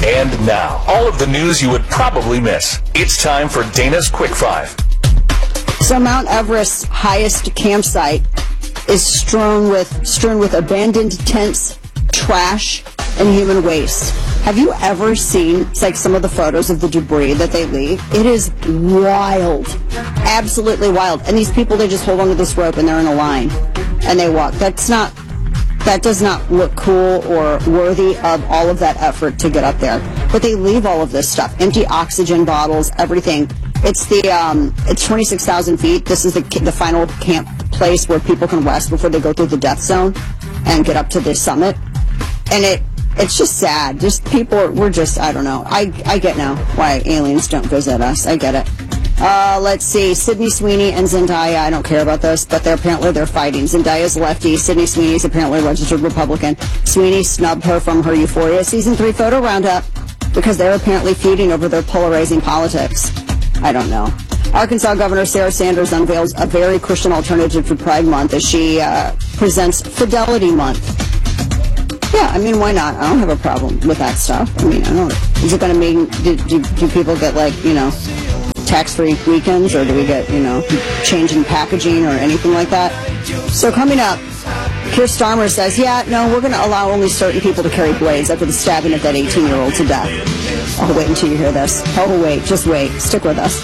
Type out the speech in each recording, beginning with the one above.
And now, all of the news you would probably miss. It's time for Dana's Quick Five. So Mount Everest's highest campsite is strewn with abandoned tents, trash, and human waste. Have you ever seen some of the photos of the debris that they leave? It is wild, absolutely wild. And these people, they just hold onto this rope and they're in a line and they walk. That does not look cool or worthy of all of that effort to get up there. But they leave all of this stuff, empty oxygen bottles, everything. It's 26,000 feet. This is the final camp place where people can rest before they go through the death zone and get up to the summit. And it's just sad. Just people, I don't know. I get now why aliens don't visit us. I get it. Let's see. Sydney Sweeney and Zendaya. I don't care about this, but they're fighting. Zendaya's lefty. Sydney Sweeney's apparently a registered Republican. Sweeney snubbed her from her Euphoria Season 3 photo roundup because they're apparently feuding over their polarizing politics. I don't know. Arkansas Governor Sarah Sanders unveils a very Christian alternative to Pride Month as she presents Fidelity Month. Yeah, I mean, why not? I don't have a problem with that stuff. I mean, I don't. Is it going to mean do people get tax-free weekends, or do we get change in packaging or anything like that? So coming up, Keir Starmer says, we're going to allow only certain people to carry blades after the stabbing of that 18-year-old to death. Oh, wait until you hear this. Oh, wait. Just wait. Stick with us.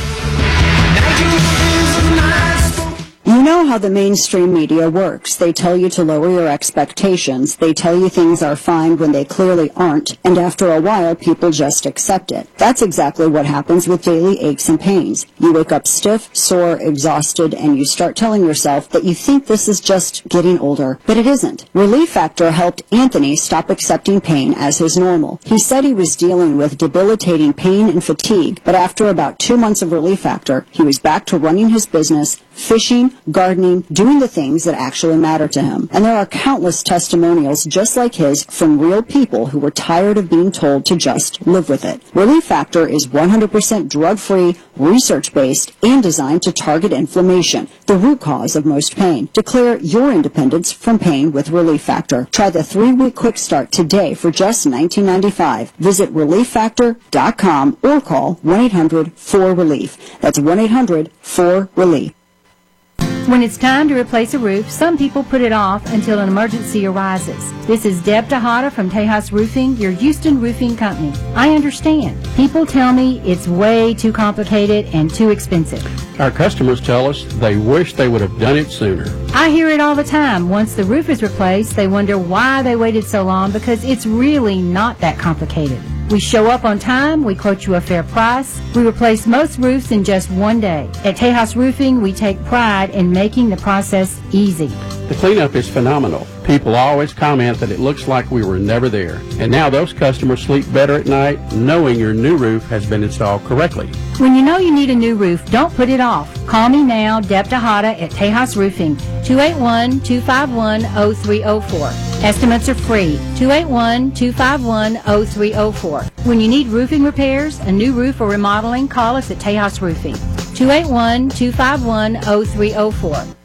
You know how the mainstream media works. They tell you to lower your expectations. They tell you things are fine when they clearly aren't. And after a while, people just accept it. That's exactly what happens with daily aches and pains. You wake up stiff, sore, exhausted, and you start telling yourself that you think this is just getting older. But it isn't. Relief Factor helped Anthony stop accepting pain as his normal. He said he was dealing with debilitating pain and fatigue, but after about 2 months of Relief Factor, he was back to running his business, fishing, gardening, doing the things that actually matter to him. And there are countless testimonials just like his from real people who were tired of being told to just live with it. Relief Factor is 100% drug-free, research-based, and designed to target inflammation, the root cause of most pain. Declare your independence from pain with Relief Factor. Try the 3-week quick start today for just $19.95. Visit ReliefFactor.com or call 1-800-4RELIEF. That's 1-800-4RELIEF. When it's time to replace a roof, some people put it off until an emergency arises. This is Deb Tejada from Tejas Roofing, your Houston roofing company. I understand. People tell me it's way too complicated and too expensive. Our customers tell us they wish they would have done it sooner. I hear it all the time. Once the roof is replaced, they wonder why they waited so long because it's really not that complicated. We show up on time, we quote you a fair price, we replace most roofs in just 1 day. At Tejas Roofing, we take pride in making the process easy. The cleanup is phenomenal. People always comment that it looks like we were never there. And now those customers sleep better at night knowing your new roof has been installed correctly. When you know you need a new roof, don't put it off. Call me now, Deb Tejada at Tejas Roofing, 281-251-0304. Estimates are free, 281-251-0304. When you need roofing repairs, a new roof or remodeling, call us at Tejas Roofing, 281-251-0304.